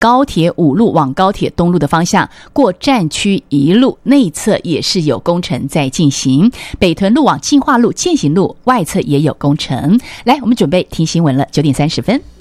高铁5路往高铁东路的方向，过战区1路内侧也是有工程在进行，北屯路往进化路践行路外侧也有工程。来，我们准备听新闻了，9点30分。